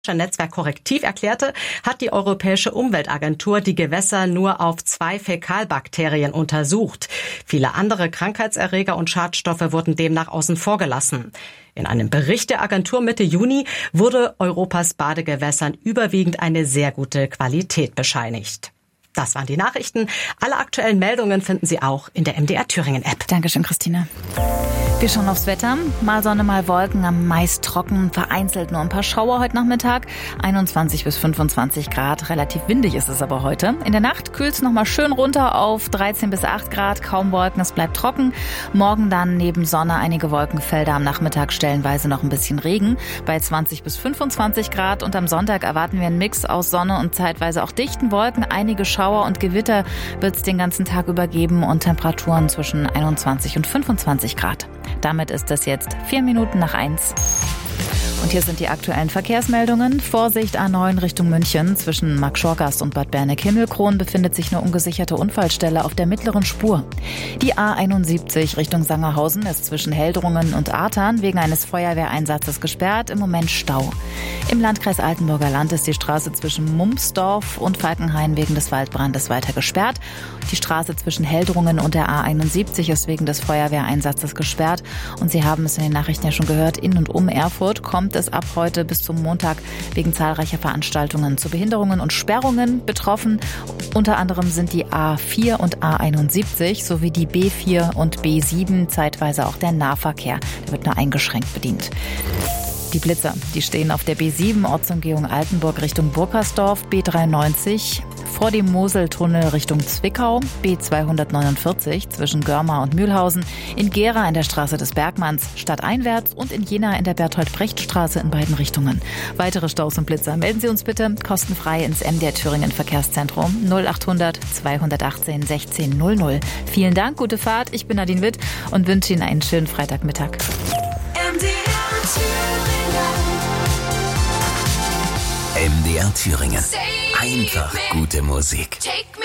Netzwerk korrektiv erklärte, hat die Europäische Umweltagentur die Gewässer nur auf 2 Fäkalbakterien untersucht. Viele andere Krankheitserreger und Schadstoffe wurden demnach außen vor gelassen. In einem Bericht der Agentur Mitte Juni wurde Europas Badegewässern überwiegend eine sehr gute Qualität bescheinigt. Das waren die Nachrichten. Alle aktuellen Meldungen finden Sie auch in der MDR Thüringen App. Dankeschön, Christine. Wir schauen aufs Wetter. Mal Sonne, mal Wolken, am meist trocken, vereinzelt nur ein paar Schauer heute Nachmittag. 21 bis 25 Grad, relativ windig ist es aber heute. In der Nacht kühlt es nochmal schön runter auf 13 bis 8 Grad, kaum Wolken, es bleibt trocken. Morgen dann neben Sonne einige Wolkenfelder, am Nachmittag stellenweise noch ein bisschen Regen bei 20 bis 25 Grad. Und am Sonntag erwarten wir einen Mix aus Sonne und zeitweise auch dichten Wolken. Einige Schauer und Gewitter wird es den ganzen Tag über geben und Temperaturen zwischen 21 und 25 Grad. Damit ist es jetzt 1:04. Und hier sind die aktuellen Verkehrsmeldungen. Vorsicht A9 Richtung München. Zwischen Marktschorgast und Bad Berneck-Himmelkron befindet sich eine ungesicherte Unfallstelle auf der mittleren Spur. Die A71 Richtung Sangerhausen ist zwischen Heldrungen und Artern wegen eines Feuerwehreinsatzes gesperrt. Im Moment Stau. Im Landkreis Altenburger Land ist die Straße zwischen Mumsdorf und Falkenhain wegen des Waldbrandes weiter gesperrt. Die Straße zwischen Heldrungen und der A71 ist wegen des Feuerwehreinsatzes gesperrt. Und Sie haben es in den Nachrichten ja schon gehört, in und um Erfurt kommt es ab heute bis zum Montag wegen zahlreicher Veranstaltungen zu Behinderungen und Sperrungen. Betroffen unter anderem sind die A4 und A71 sowie die B4 und B7, zeitweise auch der Nahverkehr. Der wird nur eingeschränkt bedient. Die Blitzer, die stehen auf der B7 Ortsumgehung Altenburg Richtung Burkersdorf, B93 vor dem Moseltunnel Richtung Zwickau, B249 zwischen Görmar und Mühlhausen, in Gera in der Straße des Bergmanns stadteinwärts und in Jena in der Berthold-Brecht-Straße in beiden Richtungen. Weitere Staus und Blitzer melden Sie uns bitte kostenfrei ins MDR Thüringen Verkehrszentrum 0800 218 16 00. Vielen Dank, gute Fahrt. Ich bin Nadine Witt und wünsche Ihnen einen schönen Freitagmittag. MDR Thüringen. Einfach gute Musik.